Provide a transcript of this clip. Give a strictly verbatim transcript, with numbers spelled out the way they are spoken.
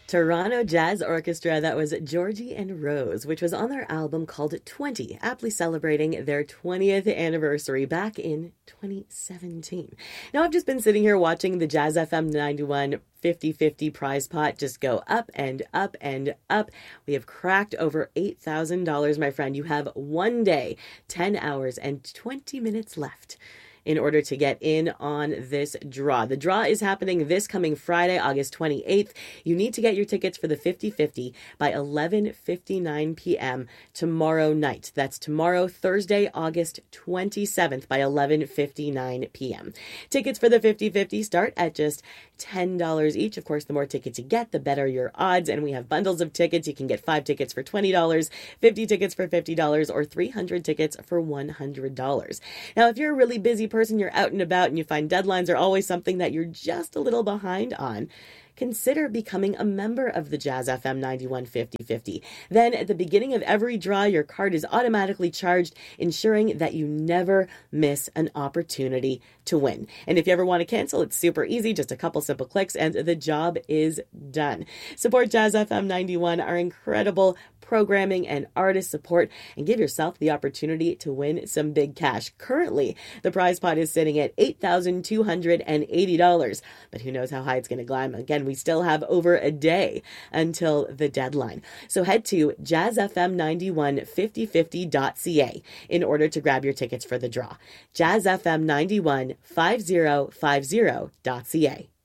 Toronto Jazz Orchestra, that was Georgie and Rose, which was on their album called twenty, aptly celebrating their twentieth anniversary back in twenty seventeen. Now, I've just been sitting here watching the Jazz F M ninety-one fifty fifty prize pot just go up and up and up. We have cracked over eight thousand dollars, my friend. You have one day, ten hours, and twenty minutes left in order to get in on this draw. The draw is happening this coming Friday, August twenty-eighth. You need to get your tickets for the fifty fifty by eleven fifty-nine p.m. tomorrow night. That's tomorrow, Thursday, August twenty-seventh by eleven fifty-nine p.m. Tickets for the fifty fifty start at just ten dollars each. Of course, the more tickets you get, the better your odds. And we have bundles of tickets. You can get five tickets for twenty dollars, fifty tickets for fifty dollars, or three hundred tickets for one hundred dollars. Now, if you're a really busy person, you're out and about, and you find deadlines are always something that you're just a little behind on, consider becoming a member of the Jazz F M ninety-one fifty fifty. Then at the beginning of every draw, your card is automatically charged, ensuring that you never miss an opportunity to win. And if you ever want to cancel, it's super easy, just a couple simple clicks and the job is done. Support Jazz F M ninety-one, our incredible programming and artist support, and give yourself the opportunity to win some big cash. Currently, the prize pot is sitting at eight thousand two hundred eighty dollars, but who knows how high it's going to climb. Again, we still have over a day until the deadline. So head to jazz f m ninety-one fifty fifty dot c a in order to grab your tickets for the draw. jazz f m ninety-one fifty fifty dot c a.